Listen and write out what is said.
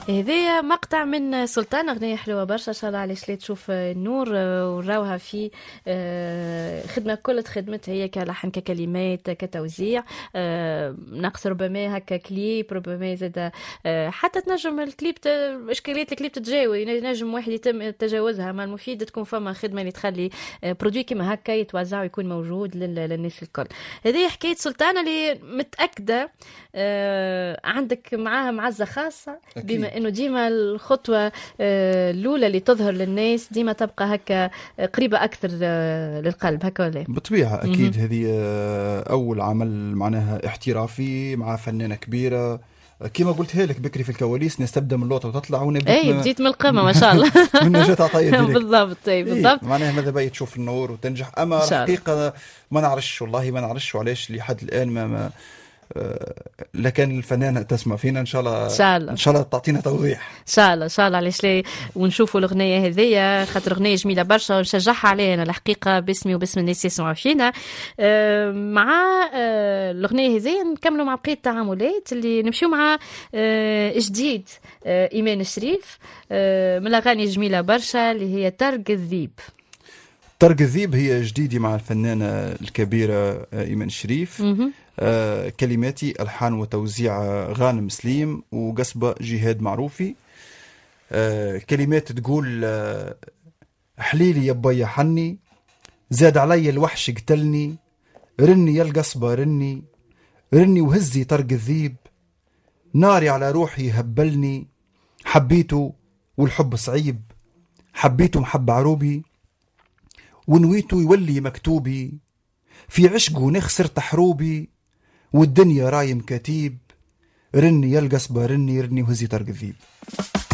هذايا مقطع من سلطان، أغنية حلوة برشا، إن شاء الله علاش لا تشوف النور. وراوها في خدمة كل خدمتها هي كلحن ككلمات كتوزيع. نقص ربما هكا كليب، ربما زاد حتى تنجم الكليب إشكالية الكليب تتجاوز، ينجم واحد يتم تجاوزها. ما المفيد تكون فما خدمة اللي تخلي برودوي كيما هكا يتوزع ويكون موجود للناس الكل. هذه حكاية سلطان اللي متأكدة عندك معاها معزة خاصة، بما انه ديما الخطوة الاولى اللي تظهر للناس ديما تبقى هكا قريبة اكثر للقلب، هكا ولا؟ بالطبيعة أكيد. هذه أول عمل معناها احترافي مع فنانة كبيرة. كما قلتها لك بكري في الكواليس، ناس تبدا من اللوطه وتطلع، وانا بديت من القمه ما شاء الله. من نجاة عطية بالضبط. بالضبط. معناها ماذا بيا تشوف النور وتنجح. اما الحقيقه ما نعرفش، والله ما نعرفش وعلاش لحد الان ما لكن الفنانة تسمع فينا إن شاء الله، إن شاء الله تعطينا توضيح. إن شاء الله إن شاء الله، علاش لا ونشوفوا الأغنية هذيا، خاطر أغنية جميلة برشا ونشجعها عليها أنا الحقيقة باسمي وباسم الناس يسمعوا فينا. مع الأغنية هذيا نكملوا مع بقية التعاملات اللي نمشيو مع جديد إيمان الشريف، من الأغاني جميلة برشا اللي هي طرق الذيب. طرق الذيب هي جديدة مع الفنانة الكبيرة إيمان الشريف. كلماتي ألحان وتوزيع غانم سليم وقصبة جهاد معروفي. كلمات تقول حليلي يا حني، زاد علي الوحش قتلني، رني يا القصبة رني، رني وهزي طرق الذيب، ناري على روحي هبلني، حبيته والحب صعيب، حبيته محب عروبي، ونويته يولي مكتوبي، في عشقه نخسر تحروبي، والدنيا رايم كتيب، رني يا القصبة رني، رني وهزي طرق الذيب.